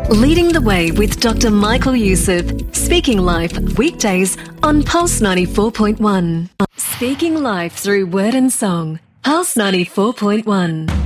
Leading the Way with Dr. Michael Youssef. Speaking Life, weekdays on Pulse 94.1. Speaking Life through word and song. Pulse 94.1.